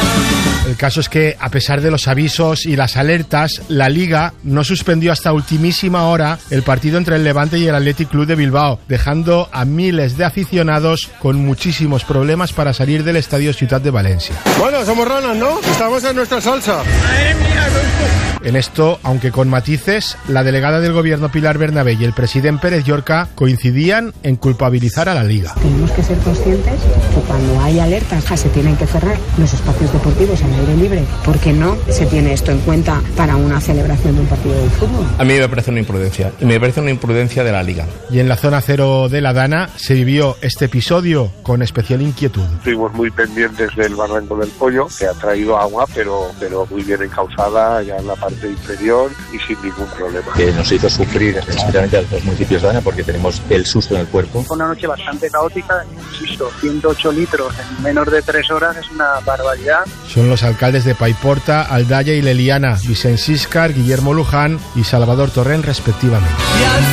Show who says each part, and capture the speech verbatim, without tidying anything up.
Speaker 1: El caso es que, a pesar de los avisos y las alertas, la Liga no suspendió hasta ultimísima hora el partido entre el Levante y el Athletic Club de Bilbao, dejando a miles de aficionados con muchísimos problemas para salir del estadio Ciutat de Valencia.
Speaker 2: Bueno, somos ranas, ¿no? Estamos en nuestra salsa.
Speaker 1: En esto, aunque con matices, la delegada del gobierno Pilar Bernabé y el presidente Pérez Llorca coincidían en culpabilizar a la Liga.
Speaker 3: Tenemos que ser conscientes que cuando hay alertas se tienen que cerrar los espacios deportivos al aire libre, porque no se tiene esto en cuenta para una celebración de un partido de fútbol.
Speaker 4: A mí me parece una imprudencia, y me parece una imprudencia de la Liga.
Speaker 1: Y en la zona cero de la Dana se vivió este episodio con especial inquietud.
Speaker 5: Estuvimos muy pendientes del barranco del Pollo, que ha traído agua, pero, pero muy bien encauzada ya en la parte inferior y sin ningún problema.
Speaker 6: Que nos hizo sufrir especialmente a los municipios de Dana porque tenemos el susto en el cuerpo.
Speaker 7: Fue una noche bastante caótica, insisto, ciento ocho litros en menos de tres horas es una barbaridad.
Speaker 1: Son los alcaldes de Paiporta, Aldaya y Leliana, Vicent Siscar, Guillermo Luján y Salvador Torrent respectivamente.